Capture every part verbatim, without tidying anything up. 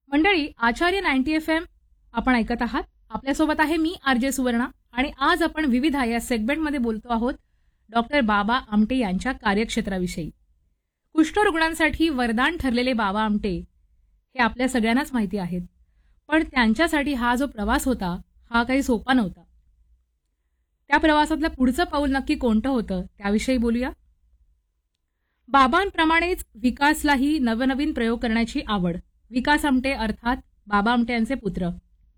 मंडळी, आचार्य ninety F M आपण ऐकत आहात. आपल्यासोबत आहे मी आर जे सुवर्णा आणि आज आपण विविधा या सेगमेंटमध्ये बोलतो आहोत डॉक्टर बाबा आमटे यांच्या कार्यक्षेत्राविषयी. कुष्ठरुग्णांसाठी वरदान ठरलेले बाबा आमटे हे आपल्या सगळ्यांनाच माहिती आहेत, पण त्यांच्यासाठी हा जो प्रवास होता हा काही सोपा नव्हता. त्या प्रवासातलं पुढचं पाऊल नक्की कोणतं होतं त्याविषयी बोलूया. बाबांप्रमाणेच विकासलाही नवनवीन प्रयोग करण्याची आवड. विकास आमटे अर्थात बाबा आमटे यांचे पुत्र.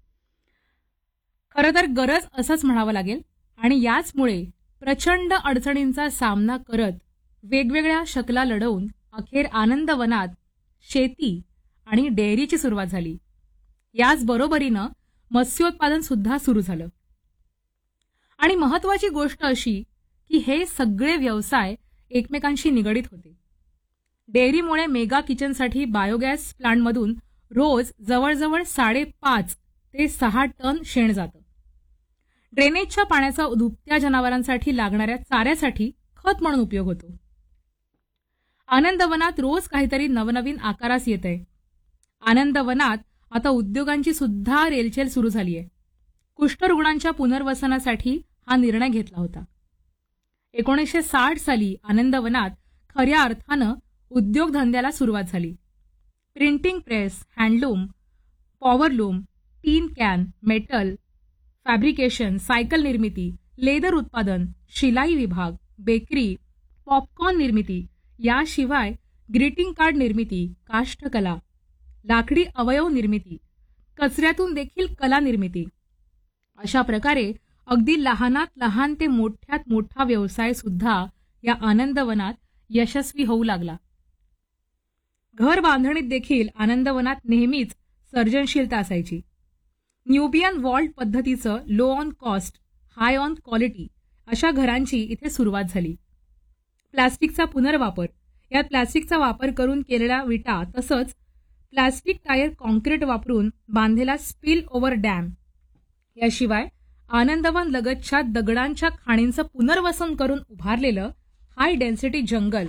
खरं तर गरज असंच म्हणावं लागेल आणि याचमुळे प्रचंड अडचणींचा सामना करत वेगवेगळ्या शकला लढवून अखेर आनंदवनात शेती आणि डेअरीची सुरुवात झाली. याचबरोबरीनं मत्स्योत्पादन सुद्धा सुरू झालं. आणि महत्वाची गोष्ट अशी की हे सगळे व्यवसाय एकमेकांशी निगडीत होते. डेअरीमुळे मेगा किचनसाठी बायोगॅस प्लांटमधून रोज जवळजवळ साडेपाच ते सहा टन शेण जातं. ड्रेनेजच्या पाण्याचा दुभत्या जनावरांसाठी लागणाऱ्या चाऱ्यासाठी खत म्हणून उपयोग होतो. आनंदवनात रोज काहीतरी नवनवीन आकारास येतंय. आनंदवनात आता उद्योगांची सुद्धा रेलचेल सुरू झाली आहे. कुष्ठरुग्णांच्या पुनर्वसनासाठी हा निर्णय घेतला होता. एकोणीसशे साठ साली आनंदवनात खऱ्या अर्थानं उद्योगधंद्याला सुरुवात झाली. Printing press, handloom, powerloom, tin can, metal fabrication, cycle निर्मिती, लेदर उत्पादन, शिलाई विभाग, बेकरी, पॉपकॉर्न निर्मिती, याशिवाय ग्रीटिंग कार्ड निर्मिती, काष्ठकला, लाकडी अवयव निर्मिती, कचऱ्यातून देखील कला निर्मिती, अशा प्रकारे अगदी लहानात लहान ते मोठ्यात मोठा व्यवसाय सुद्धा या आनंदवनात यशस्वी होऊ लागला. घर बांधणीत देखील आनंदवनात नेहमीच सर्जनशीलता असायची. न्यूबियन वॉल्ट पद्धतीचं low on cost, high on quality अशा घरांची इथे सुरुवात झाली. प्लास्टिकचा पुनर्वापर, यात प्लास्टिकचा वापर करून केलेल्या विटा तसंच प्लास्टिक टायर कॉन्क्रीट वापरून बांधलेला स्पिल ओव्हर डॅम, याशिवाय आनंदवन लगतच्या दगडांच्या खाणींचं पुनर्वसन करून उभारलेलं हाय डेन्सिटी जंगल.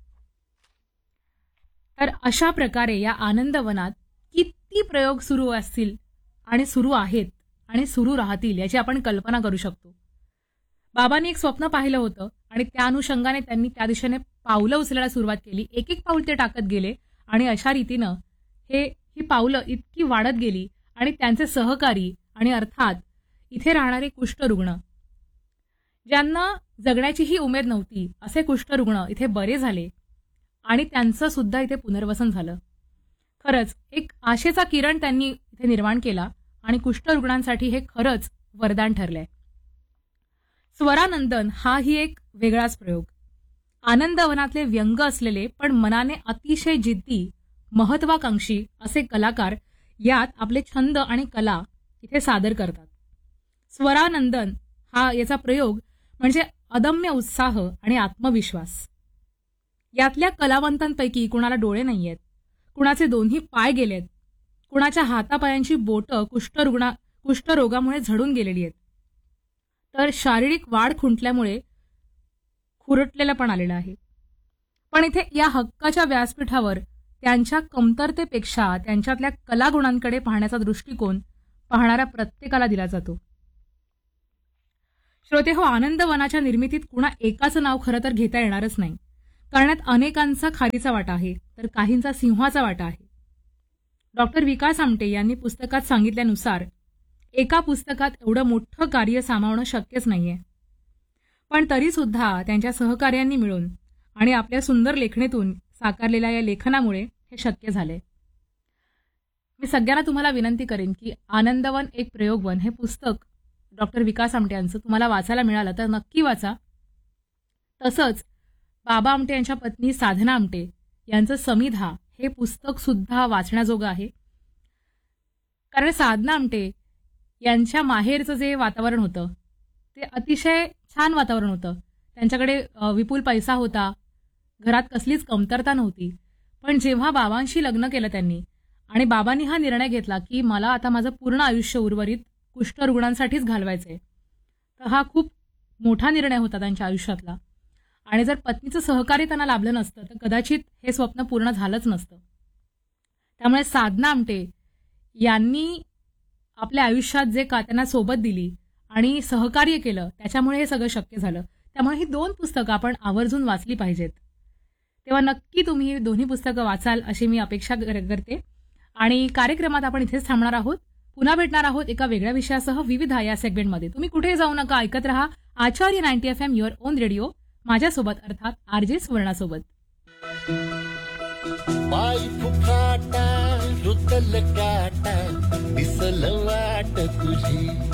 तर अशा प्रकारे या आनंदवनात किती प्रयोग सुरू असतील आणि सुरू आहेत आणि सुरू राहतील याची आपण कल्पना करू शकतो. बाबांनी एक स्वप्न पाहिलं होतं आणि त्या अनुषंगाने त्यांनी त्या दिशेने पावलं उचलायला सुरुवात केली. एक एक पाऊल ते टाकत गेले आणि अशा रीतीनं हे ही पावलं इतकी वाढत गेली आणि त्यांचे सहकारी आणि अर्थात इथे राहणारे कुष्ठरुग्ण, ज्यांना जगण्याचीही उमेद नव्हती, असे कुष्ठरुग्ण इथे बरे झाले आणि त्यांचं सुद्धा इथे पुनर्वसन झालं. खरंच एक आशेचा किरण त्यांनी इथे निर्माण केला आणि कुष्ठरुग्णांसाठी हे खरंच वरदान ठरलंय. स्वरानंदन हाही एक वेगळाच प्रयोग. आनंदवनातले व्यंग असलेले पण मनाने अतिशय जिद्दी, महत्वाकांक्षी असे कलाकार यात आपले छंद आणि कला इथे सादर करतात. स्वरानंदन हा याचा प्रयोग म्हणजे अदम्य उत्साह आणि आत्मविश्वास. यातल्या कलावंतांपैकी कुणाला डोळे नाहीयेत, कुणाचे दोन्ही पाय गेलेत, कुणाच्या हातापायांची बोटं कुष्ठरुग्णा कुष्ठरोगामुळे झडून गेलेली आहेत, तर शारीरिक वाढ खुंटल्यामुळे खुरटलेलं पण आलेलं आहे. पण इथे या हक्काच्या व्यासपीठावर त्यांच्या कमतरतेपेक्षा त्यांच्यातल्या कलागुणांकडे पाहण्याचा दृष्टिकोन पाहणाऱ्या प्रत्येकाला दिला जातो. श्रोते हो, आनंदवनाच्या निर्मितीत कुणा एकाचं नाव खरं तर घेता येणारच नाही. करण्यात अनेकांचा खारीचा वाटा आहे तर काहींचा सिंहाचा वाटा आहे. डॉक्टर विकास आमटे यांनी पुस्तकात सांगितल्यानुसार एका पुस्तकात एवढं मोठं कार्य सामावणं शक्यच नाहीये. पण तरी सुद्धा त्यांच्या सहकार्यांनी मिळून आणि आपल्या सुंदर लेखणीतून साकारलेल्या या लेखनामुळे हे शक्य झाले. मी सगळ्यांना तुम्हाला विनंती करेन की आनंदवन एक प्रयोगवन हे पुस्तक डॉक्टर विकास आमटे यांचं तुम्हाला वाचायला मिळालं तर नक्की वाचा. तसंच बाबा आमटे यांच्या पत्नी साधना आमटे यांचं समिधा हे पुस्तक सुद्धा वाचण्याजोगं आहे. कारण साधना आमटे यांच्या माहेरचं जे वातावरण होतं ते अतिशय छान वातावरण होतं. त्यांच्याकडे विपुल पैसा होता, घरात कसलीच कमतरता नव्हती. पण जेव्हा बाबांशी लग्न केलं त्यांनी आणि बाबांनी हा निर्णय घेतला की मला आता माझं पूर्ण आयुष्य उर्वरित कुष्ठरुग्णांसाठीच घालवायचंय, तर हा खूप मोठा निर्णय होता त्यांच्या आयुष्यातला. आणि जर पत्नीचं सहकार्य त्यांना लाभलं नसतं तर कदाचित हे स्वप्न पूर्ण झालंच नसतं. त्यामुळे साधना आमटे यांनी आपल्या आयुष्यात जे का त्यांना सोबत दिली आणि सहकार्य केलं त्याच्यामुळे हे सगळं शक्य झालं. त्यामुळे ही दोन पुस्तकं आपण आवर्जून वाचली पाहिजेत. तेव्हा नक्की तुम्ही ही दोन्ही पुस्तकं वाचाल अशी मी अपेक्षा कर- करते. आणि कार्यक्रमात आपण इथेच थांबणार आहोत. पुन्हा भेटणार आहोत एका वेगळ्या विषयासह विविधा या सेगमेंटमध्ये. तुम्ही कुठे जाऊ नका, ऐकत रहा आचार्य ninety F am your on radio, माझ्यासोबत अर्थात आर जे सुवर्णासोबत. पाय फुफाटा रुतल काटा दिसल वाट तुझी